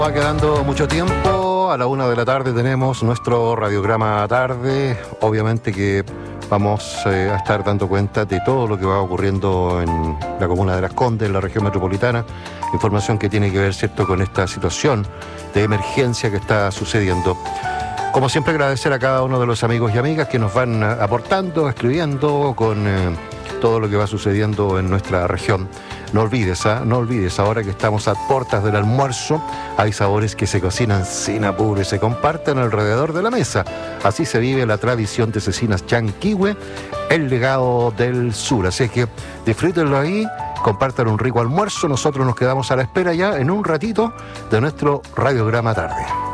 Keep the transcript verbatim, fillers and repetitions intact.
Va quedando mucho tiempo, a la una de la tarde tenemos nuestro radiograma tarde, obviamente que vamos eh, a estar dando cuenta de todo lo que va ocurriendo en la comuna de Las Condes, en la región metropolitana, información que tiene que ver, cierto, con esta situación de emergencia que está sucediendo. Como siempre, agradecer a cada uno de los amigos y amigas que nos van aportando, escribiendo con eh, todo lo que va sucediendo en nuestra región. No olvides, ¿eh? no olvides, ahora que estamos a puertas del almuerzo, hay sabores que se cocinan sin apuro y se comparten alrededor de la mesa. Así se vive la tradición de Cecinas Chanquihue, el legado del sur. Así que disfrútenlo ahí, compartan un rico almuerzo. Nosotros nos quedamos a la espera ya en un ratito de nuestro radiograma tarde.